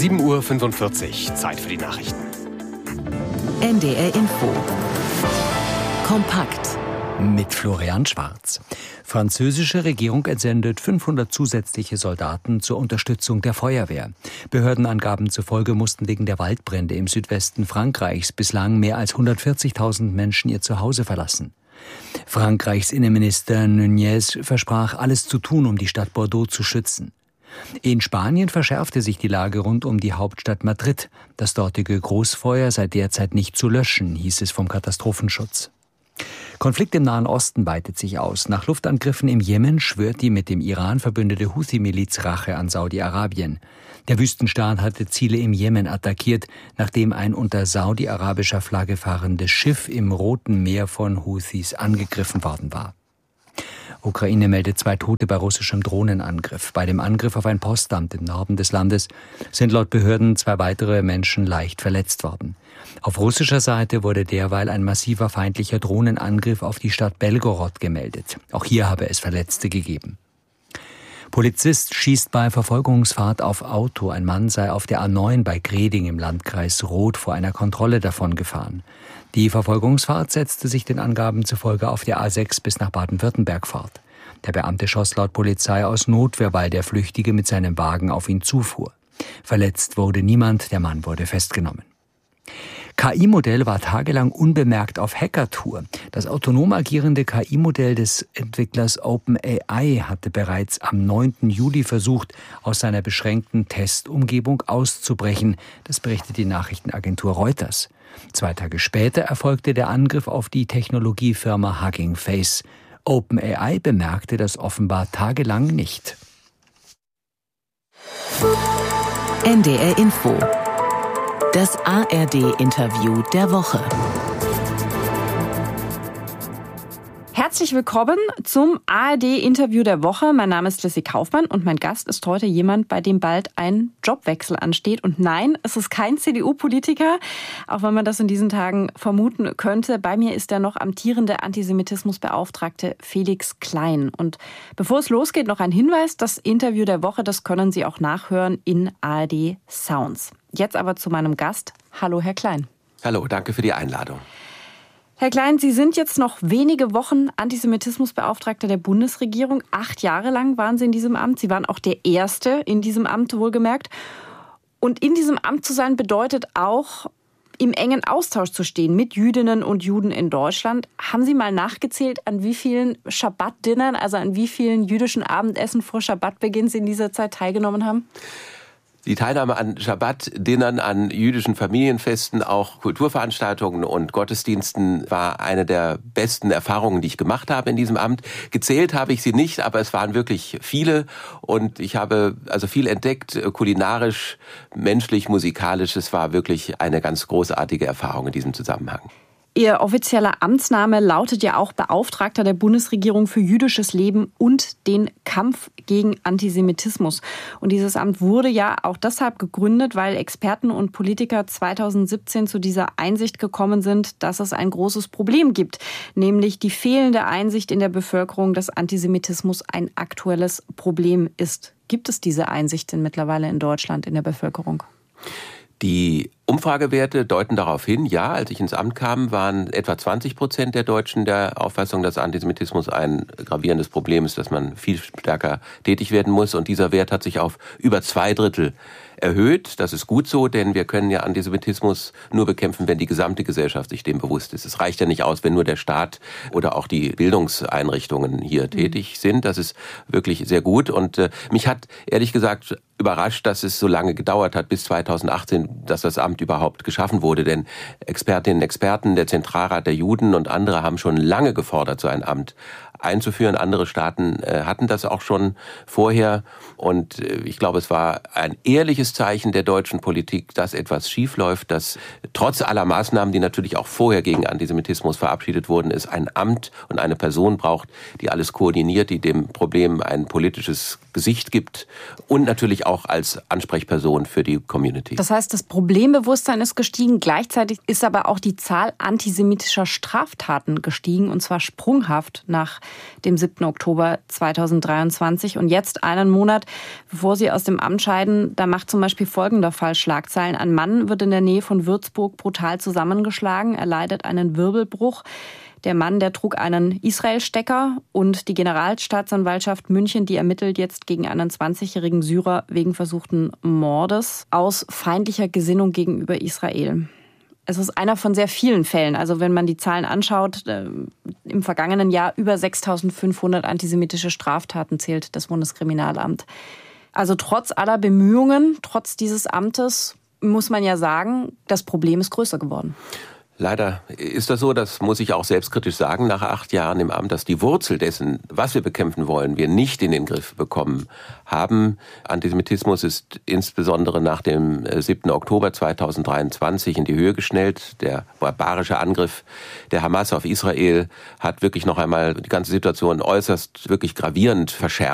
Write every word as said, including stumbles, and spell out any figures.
sieben Uhr fünfundvierzig, Zeit für die Nachrichten. N D R Info. Kompakt. Mit Florian Schwarz. Französische Regierung entsendet fünfhundert zusätzliche Soldaten zur Unterstützung der Feuerwehr. Behördenangaben zufolge mussten wegen der Waldbrände im Südwesten Frankreichs bislang mehr als hundertvierzigtausend Menschen ihr Zuhause verlassen. Frankreichs Innenminister Nunez versprach, alles zu tun, um die Stadt Bordeaux zu schützen. In Spanien verschärfte sich die Lage rund um die Hauptstadt Madrid. Das dortige Großfeuer sei derzeit nicht zu löschen, hieß es vom Katastrophenschutz. Konflikt im Nahen Osten weitet sich aus. Nach Luftangriffen im Jemen schwört die mit dem Iran verbündete Houthi-Miliz Rache an Saudi-Arabien. Der Wüstenstaat hatte Ziele im Jemen attackiert, nachdem ein unter saudi-arabischer Flagge fahrendes Schiff im Roten Meer von Houthis angegriffen worden war. Ukraine meldet zwei Tote bei russischem Drohnenangriff. Bei dem Angriff auf ein Postamt im Norden des Landes sind laut Behörden zwei weitere Menschen leicht verletzt worden. Auf russischer Seite wurde derweil ein massiver feindlicher Drohnenangriff auf die Stadt Belgorod gemeldet. Auch hier habe es Verletzte gegeben. Polizist schießt bei Verfolgungsfahrt auf Auto. Ein Mann sei auf der A neun bei Greding im Landkreis Roth vor einer Kontrolle davongefahren. Die Verfolgungsfahrt setzte sich den Angaben zufolge auf der A sechs bis nach Baden-Württemberg fort. Der Beamte schoss laut Polizei aus Notwehr, weil der Flüchtige mit seinem Wagen auf ihn zufuhr. Verletzt wurde niemand, der Mann wurde festgenommen. K I-Modell war tagelang unbemerkt auf Hackertour. Das autonom agierende K I-Modell des Entwicklers OpenAI hatte bereits am neunten Juli versucht, aus seiner beschränkten Testumgebung auszubrechen. Das berichtet die Nachrichtenagentur Reuters. Zwei Tage später erfolgte der Angriff auf die Technologiefirma Hugging Face. OpenAI bemerkte das offenbar tagelang nicht. N D R Info. Das A R D-Interview der Woche. Herzlich willkommen zum A R D-Interview der Woche. Mein Name ist Lissy Kaufmann und mein Gast ist heute jemand, bei dem bald ein Jobwechsel ansteht. Und nein, es ist kein C D U-Politiker, auch wenn man das in diesen Tagen vermuten könnte. Bei mir ist der noch amtierende Antisemitismusbeauftragte Felix Klein. Und bevor es losgeht, noch ein Hinweis: Das Interview der Woche, das können Sie auch nachhören in A R D Sounds. Jetzt aber zu meinem Gast. Hallo, Herr Klein. Hallo, danke für die Einladung. Herr Klein, Sie sind jetzt noch wenige Wochen Antisemitismusbeauftragter der Bundesregierung. Acht Jahre lang waren Sie in diesem Amt. Sie waren auch der Erste in diesem Amt, wohlgemerkt. Und in diesem Amt zu sein, bedeutet auch, im engen Austausch zu stehen mit Jüdinnen und Juden in Deutschland. Haben Sie mal nachgezählt, an wie vielen Schabbat-Dinnern, also an wie vielen jüdischen Abendessen vor Schabbatbeginn Sie in dieser Zeit teilgenommen haben? Die Teilnahme an Schabbat-Dinnern, an jüdischen Familienfesten, auch Kulturveranstaltungen und Gottesdiensten war eine der besten Erfahrungen, die ich gemacht habe in diesem Amt. Gezählt habe ich sie nicht, aber es waren wirklich viele und ich habe also viel entdeckt, kulinarisch, menschlich, musikalisch. Es war wirklich eine ganz großartige Erfahrung in diesem Zusammenhang. Ihr offizieller Amtsname lautet ja auch Beauftragter der Bundesregierung für jüdisches Leben und den Kampf gegen Antisemitismus. Und dieses Amt wurde ja auch deshalb gegründet, weil Experten und Politiker zweitausendsiebzehn zu dieser Einsicht gekommen sind, dass es ein großes Problem gibt, nämlich die fehlende Einsicht in der Bevölkerung, dass Antisemitismus ein aktuelles Problem ist. Gibt es diese Einsicht denn mittlerweile in Deutschland in der Bevölkerung? Die Umfragewerte deuten darauf hin, ja, als ich ins Amt kam, waren etwa zwanzig Prozent der Deutschen der Auffassung, dass Antisemitismus ein gravierendes Problem ist, dass man viel stärker tätig werden muss. Und dieser Wert hat sich auf über zwei Drittel erhöht. Das ist gut so, denn wir können ja Antisemitismus nur bekämpfen, wenn die gesamte Gesellschaft sich dem bewusst ist. Es reicht ja nicht aus, wenn nur der Staat oder auch die Bildungseinrichtungen hier mhm. tätig sind. Das ist wirklich sehr gut. Und äh, mich hat ehrlich gesagt überrascht, dass es so lange gedauert hat, bis zweitausendachtzehn, dass das Amt überhaupt geschaffen wurde. Denn Expertinnen und Experten, der Zentralrat der Juden und andere haben schon lange gefordert, so ein Amt einzuführen. Andere Staaten äh, hatten das auch schon vorher. Und äh, ich glaube, es war ein ehrliches Zeichen der deutschen Politik, dass etwas schiefläuft, dass trotz aller Maßnahmen, die natürlich auch vorher gegen Antisemitismus verabschiedet wurden, es ein Amt und eine Person braucht, die alles koordiniert, die dem Problem ein politisches Gesicht gibt und natürlich auch als Ansprechperson für die Community. Das heißt, das Problembewusstsein ist gestiegen, gleichzeitig ist aber auch die Zahl antisemitischer Straftaten gestiegen, und zwar sprunghaft nach dem siebten Oktober zweitausenddreiundzwanzig. Und jetzt, einen Monat bevor sie aus dem Amt scheiden, da macht zum Beispiel folgender Fall Schlagzeilen. Ein Mann wird in der Nähe von Würzburg brutal zusammengeschlagen. Er leidet einen Wirbelbruch. Der Mann, der trug einen Israel-Stecker, und die Generalstaatsanwaltschaft München, die ermittelt jetzt gegen einen zwanzigjährigen Syrer wegen versuchten Mordes aus feindlicher Gesinnung gegenüber Israel. Es ist einer von sehr vielen Fällen. Also wenn man die Zahlen anschaut, äh, im vergangenen Jahr über sechstausendfünfhundert antisemitische Straftaten zählt das Bundeskriminalamt. Also trotz aller Bemühungen, trotz dieses Amtes, muss man ja sagen, das Problem ist größer geworden. Leider ist das so, das muss ich auch selbstkritisch sagen, nach acht Jahren im Amt, dass die Wurzel dessen, was wir bekämpfen wollen, wir nicht in den Griff bekommen haben. Antisemitismus ist insbesondere nach dem siebten Oktober zweitausenddreiundzwanzig in die Höhe geschnellt. Der barbarische Angriff der Hamas auf Israel hat wirklich noch einmal die ganze Situation äußerst wirklich gravierend verschärft.